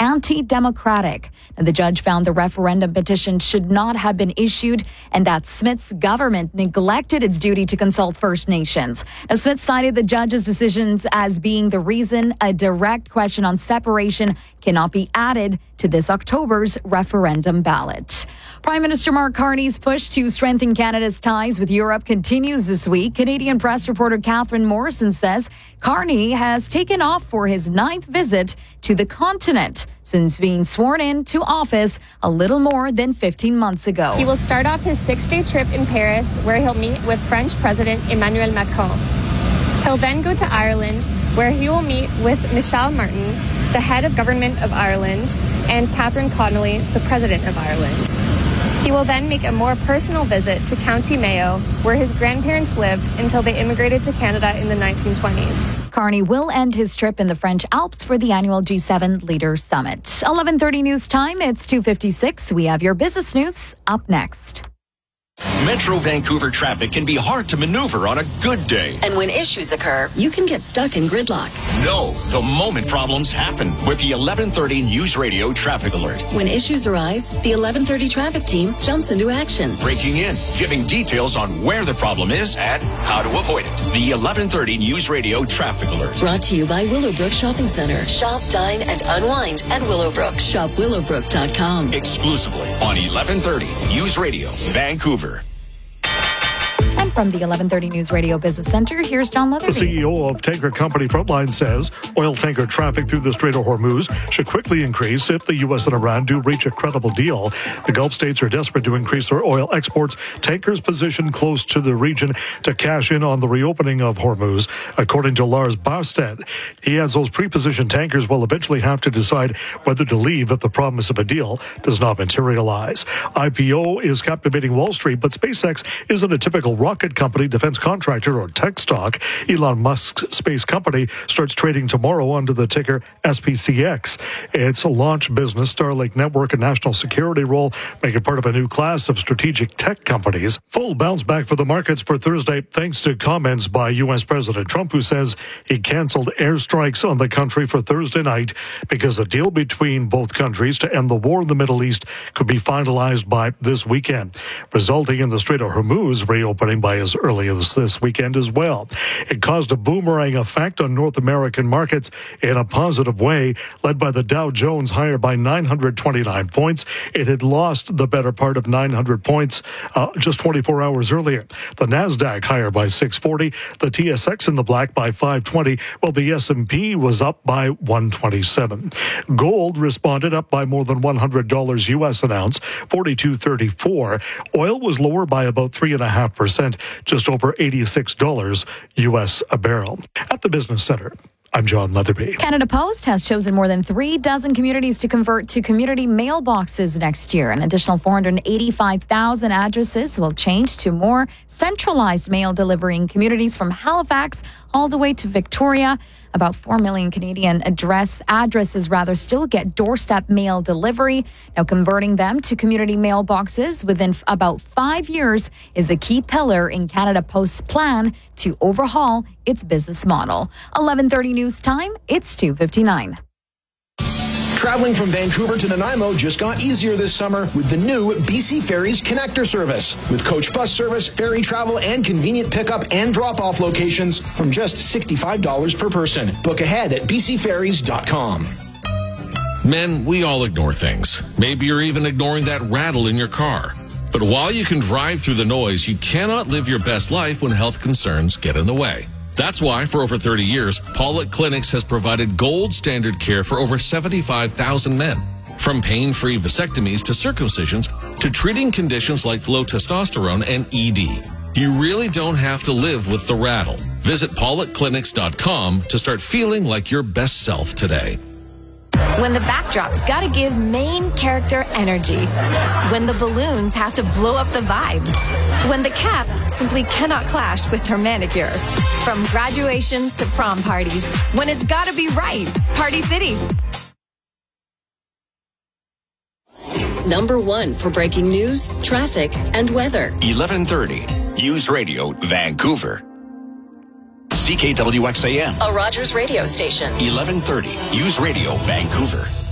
anti-democratic. And the judge found the referendum petition should not have been issued and that Smith's government neglected its duty to consult First Nations. Now, Smith cited the judge's decisions as being the reason a direct question on separation cannot be added to this October's referendum ballot. Prime Minister Mark Carney's push to strengthen Canada's ties with Europe continues this week. Canadian press reporter Catherine Morrison says Carney has taken off for his 9th visit to the continent since being sworn into office a little more than 15 months ago. He will start off his 6-day trip in Paris, where he'll meet with French President Emmanuel Macron. He'll then go to Ireland, where he will meet with Michel Martin, the head of government of Ireland, and Catherine Connolly, the president of Ireland. He will then make a more personal visit to County Mayo, where his grandparents lived until they immigrated to Canada in the 1920s. Carney will end his trip in the French Alps for the annual G7 Leaders Summit. 11:30 news time, it's 2:56. We have your business news up next. Metro Vancouver traffic can be hard to maneuver on a good day. And when issues occur, you can get stuck in gridlock. No, the moment problems happen with the 1130 News Radio Traffic Alert. When issues arise, the 1130 traffic team jumps into action. Breaking in, giving details on where the problem is and how to avoid it. The 1130 News Radio Traffic Alert. Brought to you by Willowbrook Shopping Center. Shop, dine, and unwind at Willowbrook. Shop willowbrook.com. Exclusively on 1130 News Radio Vancouver. And from the 1130 News Radio Business Center, here's John Leatherby. The CEO of tanker company Frontline says oil tanker traffic through the Strait of Hormuz should quickly increase if the U.S. and Iran do reach a credible deal. The Gulf states are desperate to increase their oil exports. Tankers positioned close to the region to cash in on the reopening of Hormuz, according to Lars Barstad. He adds those pre-positioned tankers will eventually have to decide whether to leave if the promise of a deal does not materialize. IPO is captivating Wall Street, but SpaceX isn't a typical rocket company, defense contractor, or tech stock. Elon Musk's space company starts trading tomorrow under the ticker SPCX. Its launch business, Starlink Network, and national security role make it part of a new class of strategic tech companies. Full bounce back for the markets for Thursday thanks to comments by U.S. President Trump, who says he canceled airstrikes on the country for Thursday night because a deal between both countries to end the war in the Middle East could be finalized by this weekend, resulting in the Strait of Hormuz reopening by as early as this weekend as well. It caused a boomerang effect on North American markets in a positive way, led by the Dow Jones higher by 929 points. It had lost the better part of 900 points just 24 hours earlier. The NASDAQ higher by 640, the TSX in the black by 520, while the S&P was up by 127. Gold responded up by more than $100 U.S. an ounce, 42.34. Oil was lower by about 3.5%, just over $86 U.S. a barrel. At the Business Center, I'm John Leatherby. Canada Post has chosen more than 36 communities to convert to community mailboxes next year. An additional 485,000 addresses will change to more centralized mail delivery in communities from Halifax all the way to Victoria. About 4 million Canadian addresses still get doorstep mail delivery. Now, converting them to community mailboxes within about 5 years is a key pillar in Canada Post's plan to overhaul its business model. 11:30 news time, it's 2:59. Traveling from Vancouver to Nanaimo just got easier this summer with the new BC Ferries Connector service. With coach bus service, ferry travel, and convenient pickup and drop-off locations from just $65 per person. Book ahead at bcferries.com. Men, we all ignore things. Maybe you're even ignoring that rattle in your car. But while you can drive through the noise, you cannot live your best life when health concerns get in the way. That's why, for over 30 years, Pollock Clinics has provided gold standard care for over 75,000 men. From pain-free vasectomies to circumcisions to treating conditions like low testosterone and ED. You really don't have to live with the rattle. Visit pollockclinics.com to start feeling like your best self today. When the backdrop's gotta give main character energy. When the balloons have to blow up the vibe. When the cap simply cannot clash with her manicure. From graduations to prom parties. When it's gotta be right. Party City. Number 1 for breaking news, traffic, and weather. 1130 News Radio Vancouver. CKWXAM. A Rogers radio station. 1130 News Radio Vancouver.